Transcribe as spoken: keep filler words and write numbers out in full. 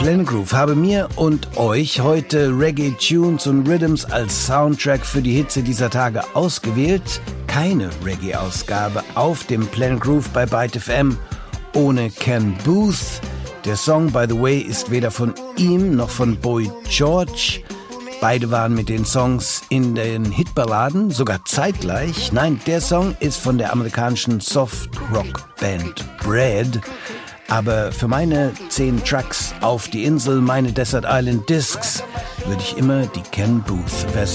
Planet Groove habe mir und euch heute Reggae-Tunes und Rhythms als Soundtrack für die Hitze dieser Tage ausgewählt. Keine Reggae-Ausgabe auf dem Planet Groove bei Byte F M ohne Ken Boothe. Der Song, by the way, ist weder von ihm noch von Boy George. Beide waren mit den Songs in den Hitballaden, sogar zeitgleich. Nein, der Song ist von der amerikanischen Soft-Rock-Band Bread. Aber für meine zehn Tracks auf die Insel, meine Desert Island Discs, würde ich immer die Ken Boothe Version